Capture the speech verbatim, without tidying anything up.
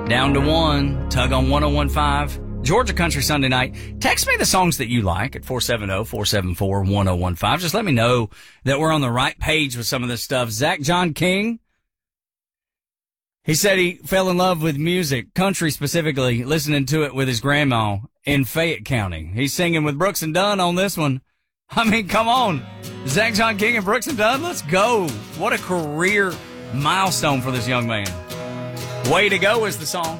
Down to one. Tug on one oh one five. Georgia Country Sunday night. Text me the songs that you like at four seven zero, four seven four, one oh one five. Just let me know that we're on the right page with some of this stuff. Zach John King, he said he fell in love with music, country specifically, listening to it with his grandma in Fayette County. He's singing with Brooks and Dunn on this one. I mean, come on. Zach John King and Brooks and Dunn, let's go. What a career milestone for this young man. Way to go is the song.